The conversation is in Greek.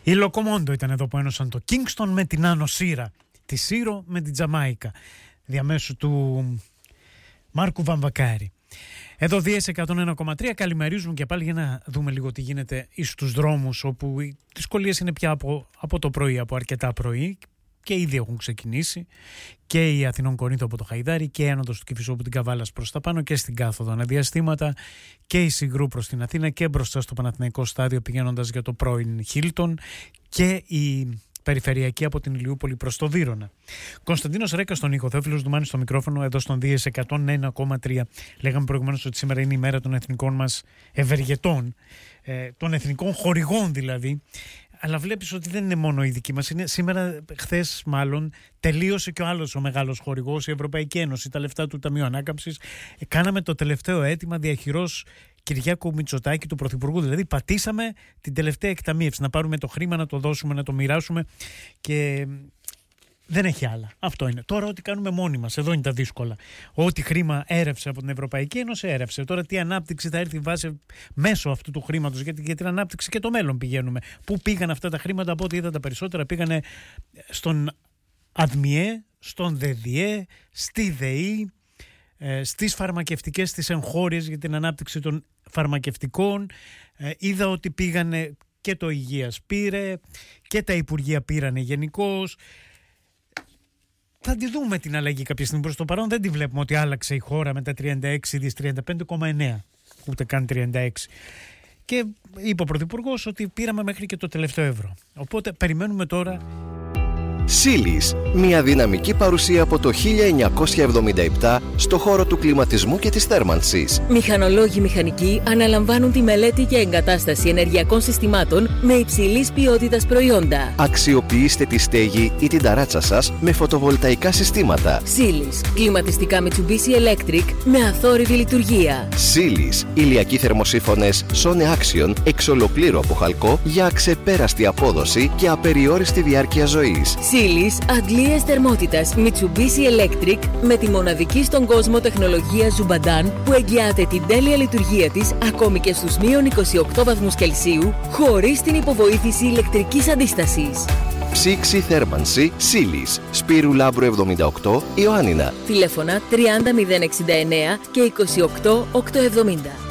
Η Λοκομόντο ήταν εδώ που ένωσαν το Kingston με την Άνω Σύρα, τη Σύρο με την Τζαμάικα, διαμέσου του Μάρκου Βαμβακάρη. Εδώ Δίες 101,3, καλημερίζουμε και πάλι για να δούμε λίγο τι γίνεται στους δρόμους, όπου οι δυσκολίες είναι πια από το πρωί, από αρκετά πρωί, και ήδη έχουν ξεκινήσει και η Αθηνών Κορίνθου από το Χαϊδάρι και η άνοδος του Κηφισού από την Καβάλας προς τα πάνω και στην Κάθοδο αναδιαστήματα, και η Συγκρού προς την Αθήνα και μπροστά στο Παναθηναϊκό Στάδιο πηγαίνοντας για το πρώην Χίλτον, και η περιφερειακή από την Ηλιούπολη προς το Βύρωνα. Κωνσταντίνος Ρέκας στον ήχο, Θεόφιλος Ντουμάνης στο μικρόφωνο, εδώ στον Δίες 101,3. Λέγαμε προηγουμένως ότι σήμερα είναι η μέρα των εθνικών μας ευεργετών, των εθνικών χορηγών δηλαδή. Αλλά βλέπεις ότι δεν είναι μόνο η δική μας. Είναι σήμερα, χθες μάλλον, τελείωσε και ο άλλος ο μεγάλος χορηγός, η Ευρωπαϊκή Ένωση, τα λεφτά του Ταμείου Ανάκαμψης. Κάναμε το τελευταίο αίτημα διαχειρός Κυριάκου Μητσοτάκη, του Πρωθυπουργού. Δηλαδή, πατήσαμε την τελευταία εκταμείευση. Να πάρουμε το χρήμα, να το δώσουμε, να το μοιράσουμε. Και δεν έχει άλλα. Αυτό είναι. Τώρα, ό,τι κάνουμε μόνοι μας, εδώ είναι τα δύσκολα. Ό,τι χρήμα έρευσε από την Ευρωπαϊκή Ένωση, έρευσε. Τώρα, τι ανάπτυξη θα έρθει μέσω αυτού του χρήματος, γιατί για την ανάπτυξη και το μέλλον πηγαίνουμε. Πού πήγαν αυτά τα χρήματα? Από ό,τι είδα, τα περισσότερα πήγανε στον ΑΔΜΙΕ, στον ΔΕΔΙΕ, στη ΔΕΗ, στις φαρμακευτικές, στις εγχώριες για την ανάπτυξη των φαρμακευτικών. Είδα ότι πήγανε και το Υγείας πήρε και τα Υπουργεία πήρανε γενικώς. Θα τη δούμε την αλλαγή κάποια στιγμή. Προς το παρόν δεν τη βλέπουμε ότι άλλαξε η χώρα με τα 36 δις, 35,9, ούτε καν 36. Και είπε ο Πρωθυπουργός ότι πήραμε μέχρι και το τελευταίο ευρώ. Οπότε περιμένουμε τώρα. Σίλις, μια δυναμική παρουσία από το 1977 στο χώρο του κλιματισμού και της θέρμανσης. Μηχανολόγοι μηχανικοί αναλαμβάνουν τη μελέτη και εγκατάσταση ενεργειακών συστημάτων με υψηλής ποιότητας προϊόντα. Αξιοποιήστε τη στέγη ή την ταράτσα σας με φωτοβολταϊκά συστήματα. Σίλις, κλιματιστικά Mitsubishi Electric με αθόρυβη λειτουργία. Σίλις, ηλιακοί θερμοσύφωνες Sone Action εξ ολοκλήρου από χαλκό για αξεπέραστη απόδοση και απεριόριστη διάρκεια ζωής. Σίλις, αντλίες θερμότητας Mitsubishi Electric με τη μοναδική στον κόσμο τεχνολογία Zubadan που εγγυάται την τέλεια λειτουργία της ακόμη και στους μείον 28 βαθμούς Κελσίου χωρίς την υποβοήθηση ηλεκτρικής αντίστασης. Ψήξη θέρμανση Σίλις, Σπύρου Λάμπρου 78, Ιωάννινα. Τηλέφωνα 30 069 και 28 870.